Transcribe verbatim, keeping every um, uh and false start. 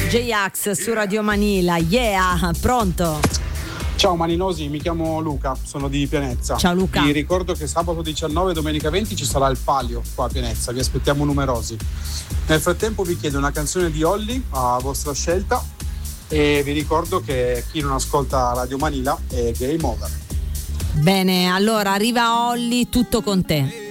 J-Ax su Radio Manila. Yeah, pronto? Ciao Maninosi, mi chiamo Luca, sono di Pianezza. Ciao Luca. Vi ricordo che sabato diciannove e domenica venti ci sarà il Palio qua a Pianezza, vi aspettiamo numerosi. Nel frattempo vi chiedo una canzone di Olly a vostra scelta e vi ricordo che chi non ascolta Radio Manila è Game Over. Bene, allora arriva Olly, tutto con te.